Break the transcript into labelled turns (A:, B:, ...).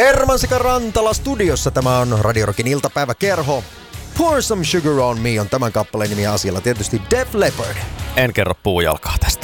A: Herman sekä Rantala studiossa. Tämä on Radio Rockin iltapäiväkerho. Pour Some Sugar On Me on tämän kappaleen nimi asialla. Tietysti Def Leppard.
B: En kerro puujalkaa tästä.